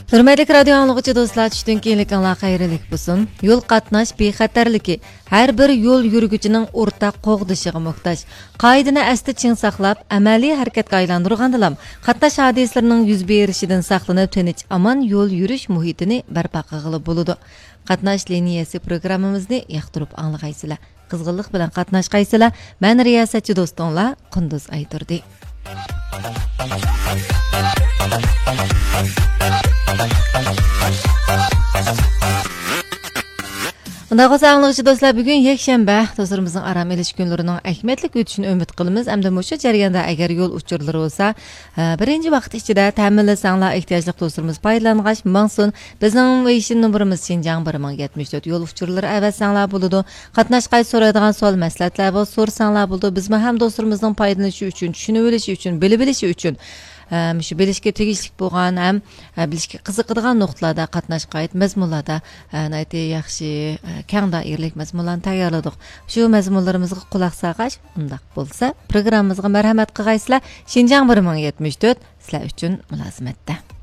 Hürmetli radyo anlıqçı dostlar, düştün keyinlik anla xeyirlik bulsun. Yol qatnaş bexatarligi her bir yol yürgücünün ortaq qoğdışığı muhtaç. Qaydını əsti çin saqlab, əməli hərəkət qaylandırğandılam. Qatnaş hadislərinin yüz berişidən saqlanıb teniç aman yol yürüş muhitini bərpa qılıb buludu. Qatnaş liniyası programımızını yaxtırıb anlığaysılar. Qızğınlıq bilan qatnaşqaysılar. Mən riyasətçi dostunla Qunduz Ayturdi. Unda qo'saqlıqçı do'stlar, bugun yakshanba, dostlarimizning aram elish kunlarining ahmiyatli o'tishini umid qilamiz. Hamda o'sha jarayonda agar yo'l uchurlari bo'lsa, birinchi vaqt ichida ta'minlasanglar ehtiyojli do'stlarimiz foydalangach maqsun. Bizning WhatsApp nomerimiz Xinjiang 1074. Yo'l uchurlari avatsanglar bo'ladi. Qatnashqay so'raydigan savol maslahatlar va so'rsanglar bo'ladi. Biz ham do'stlarimizning foydalanishi uchun, tushunib olishi uchun, bilib olishi uchun shu bilishga tegishli bo'lgan ham bilishga qiziqadigan nuqtalarda qatnashqayt mazmunlarda aytay yaxshi keng doiralik mazmunlarni tayyorladik. Shu mazmunlarimizga quloq solgach, undaq bo'lsa, programmamizga marhamat qilgaysizlar. Xinjiang 1074 sizlar uchun mulozimatda.